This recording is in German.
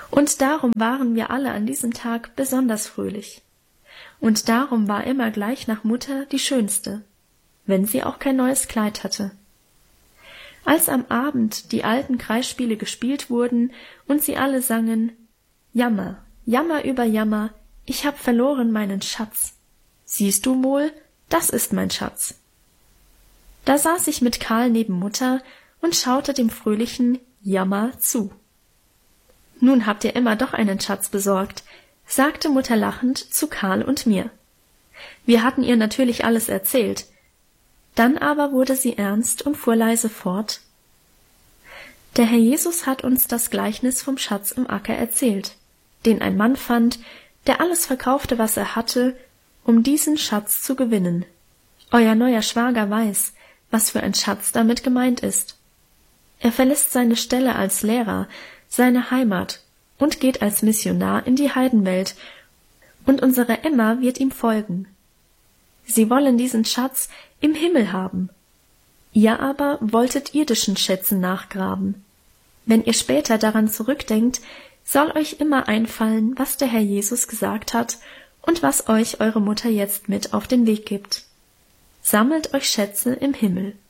Und darum waren wir alle an diesem Tag besonders fröhlich. Und darum war immer gleich nach Mutter die Schönste, wenn sie auch kein neues Kleid hatte. Als am Abend die alten Kreisspiele gespielt wurden und sie alle sangen: »Jammer, Jammer über Jammer, ich hab verloren meinen Schatz. Siehst du, Mol, das ist mein Schatz.« Da saß ich mit Karl neben Mutter und schaute dem fröhlichen Jammer zu. »Nun habt ihr Emma doch einen Schatz besorgt«, sagte Mutter lachend zu Karl und mir. Wir hatten ihr natürlich alles erzählt. Dann aber wurde sie ernst und fuhr leise fort: »Der Herr Jesus hat uns das Gleichnis vom Schatz im Acker erzählt, den ein Mann fand, der alles verkaufte, was er hatte, um diesen Schatz zu gewinnen. Euer neuer Schwager weiß, was für ein Schatz damit gemeint ist. Er verlässt seine Stelle als Lehrer, seine Heimat und geht als Missionar in die Heidenwelt, und unsere Emma wird ihm folgen. Sie wollen diesen Schatz im Himmel haben. Ihr aber wolltet irdischen Schätzen nachgraben. Wenn ihr später daran zurückdenkt, soll euch immer einfallen, was der Herr Jesus gesagt hat und was euch eure Mutter jetzt mit auf den Weg gibt. Sammelt euch Schätze im Himmel.«